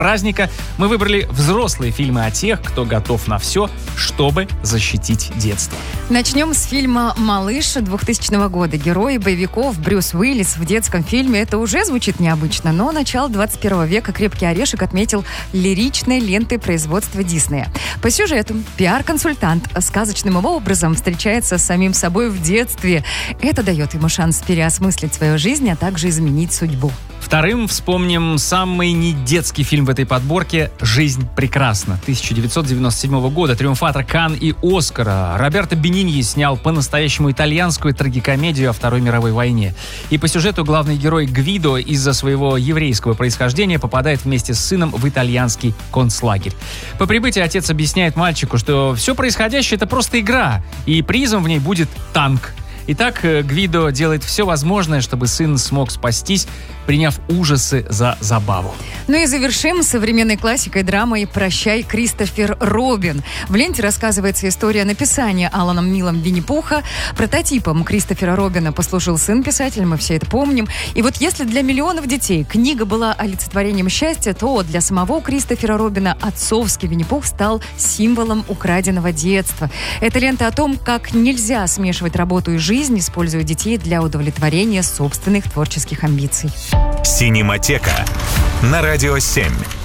праздника мы выбрали взрослые фильмы о тех, кто готов на все, чтобы защитить детство. Начнем с фильма «Малыш» 2000 года. Герои боевиков Брюс Уиллис в детском фильме. Это уже звучит необычно, но начало 21 века «Крепкий орешек» отметил лиричной лентой производства Диснея. По сюжету пиар-консультант сказочным образом встречается с самим собой в детстве. Это дает ему шанс переосмыслить свою жизнь, а также изменить судьбу. Вторым вспомним самый недетский фильм в этой подборке «Жизнь прекрасна» 1997 года. Триумфатор Канн и Оскара. Роберто Бениньи снял по-настоящему итальянскую трагикомедию о Второй мировой войне. И по сюжету главный герой Гвидо из-за своего еврейского происхождения попадает вместе с сыном в итальянский концлагерь. По прибытии отец объясняет мальчику, что все происходящее — это просто игра, и призом в ней будет танк. Итак, Гвидо делает все возможное, чтобы сын смог спастись, приняв ужасы за забаву. Ну и завершим современной классикой драмой «Прощай, Кристофер Робин». В ленте рассказывается история написания Аланом Миллом Винни-Пуха. Прототипом Кристофера Робина послужил сын писателя, мы все это помним. И вот если для миллионов детей книга была олицетворением счастья, то для самого Кристофера Робина отцовский Винни-Пух стал символом украденного детства. Это лента о том, как нельзя смешивать работу и жизнь, используя детей для удовлетворения собственных творческих амбиций. Синематека на Радио 7.